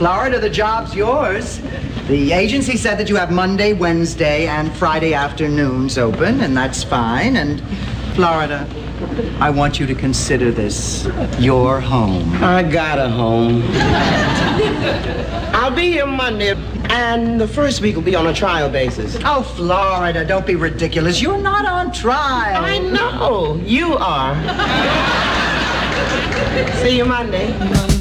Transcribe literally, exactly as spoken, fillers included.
Florida, the job's yours. The agency said that you have Monday, Wednesday, and Friday afternoons open, and that's fine. And Florida, I want you to consider this your home. I got a home. I'll be here Monday, and the first week will be on a trial basis. Oh, Florida, don't be ridiculous. You're not on trial. I know. You are. See you Monday.